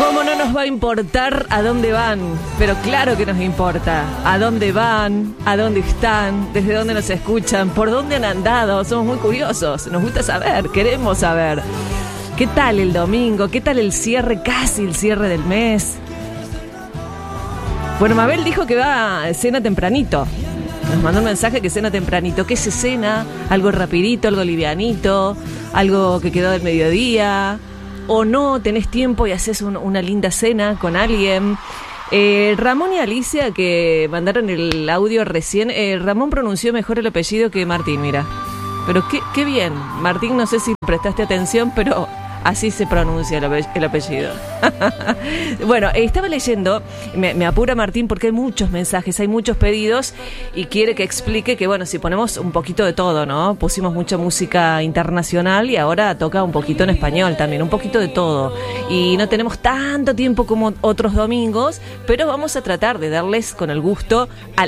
¿Cómo no nos va a importar a dónde van? Pero claro que nos importa. ¿A dónde van? ¿A dónde están? ¿Desde dónde nos escuchan? ¿Por dónde han andado? Somos muy curiosos. Nos gusta saber, queremos saber. ¿Qué tal el domingo? ¿Qué tal el cierre? Casi el cierre del mes. Bueno, Mabel dijo que va a cena tempranito. Nos mandó un mensaje que cena tempranito. ¿Qué se cena? ¿Algo rapidito, algo livianito? ¿Algo que quedó del mediodía? ¿O no tenés tiempo y haces una linda cena con alguien? Ramón y Alicia, que mandaron el audio recién, Ramón pronunció mejor el apellido que Martín, mira. Pero qué bien. Martín, no sé si prestaste atención, pero así se pronuncia el apellido. Bueno, estaba leyendo, me apura Martín porque hay muchos mensajes, hay muchos pedidos y quiere que explique que, bueno, si ponemos un poquito de todo, ¿no? Pusimos mucha música internacional y ahora toca un poquito en español también, un poquito de todo. Y no tenemos tanto tiempo como otros domingos, pero vamos a tratar de darles con el gusto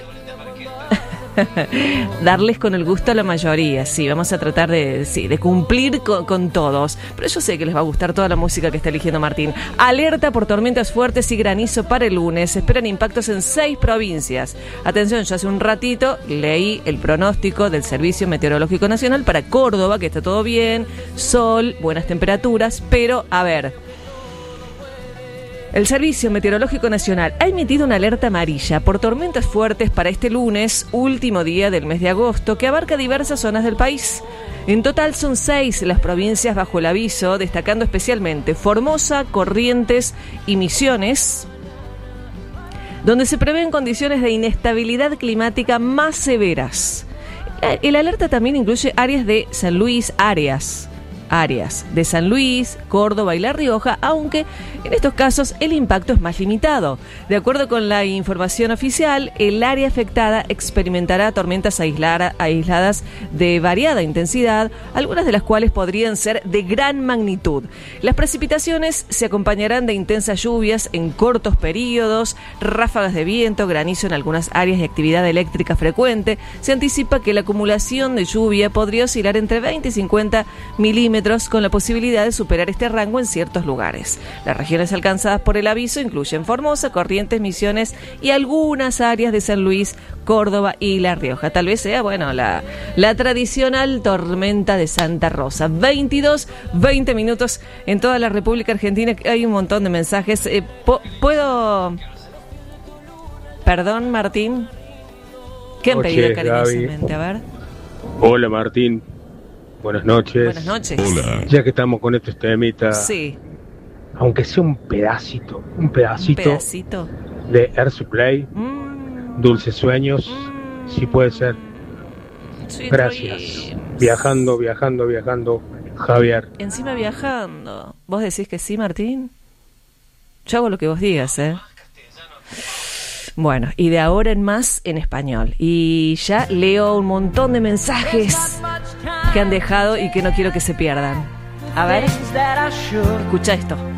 darles con el gusto a la mayoría. Sí, vamos a tratar de cumplir con todos. Pero yo sé que les va a gustar toda la música que está eligiendo Martín. Alerta por tormentas fuertes y granizo para el lunes. Se esperan impactos en 6 provincias. Atención, yo hace un ratito leí el pronóstico del Servicio Meteorológico Nacional para Córdoba, que está todo bien, sol, buenas temperaturas, pero a ver, el Servicio Meteorológico Nacional ha emitido una alerta amarilla por tormentas fuertes para este lunes, último día del mes de agosto, que abarca diversas zonas del país. En total son 6 las provincias bajo el aviso, destacando especialmente Formosa, Corrientes y Misiones, donde se prevén condiciones de inestabilidad climática más severas. El alerta también incluye áreas de San Luis, áreas de San Luis, Córdoba y La Rioja, aunque en estos casos el impacto es más limitado. De acuerdo con la información oficial, el área afectada experimentará tormentas aisladas de variada intensidad, algunas de las cuales podrían ser de gran magnitud. Las precipitaciones se acompañarán de intensas lluvias en cortos periodos, ráfagas de viento, granizo en algunas áreas y actividad eléctrica frecuente. Se anticipa que la acumulación de lluvia podría oscilar entre 20 y 50 milímetros, con la posibilidad de superar este rango en ciertos lugares. Las regiones alcanzadas por el aviso incluyen Formosa, Corrientes, Misiones y algunas áreas de San Luis, Córdoba y La Rioja. Tal vez sea, bueno, la tradicional tormenta de Santa Rosa. 20 minutos en toda la República Argentina. Hay un montón de mensajes. ¿Puedo...? Perdón, Martín. ¿Qué han pedido cariñosamente? A ver. Hola, Martín. Buenas noches. Buenas noches. Hola. Ya que estamos con estos temitas, sí, aunque sea un pedacito de Air Supply, Dulces Sueños, sí puede ser. Sí, gracias. Viajando, Javier. Encima viajando. ¿Vos decís que sí, Martín? Yo hago lo que vos digas, ¿eh? Bueno, y de ahora en más en español. Y ya leo un montón de mensajes que han dejado y que no quiero que se pierdan. A ver, escucha esto.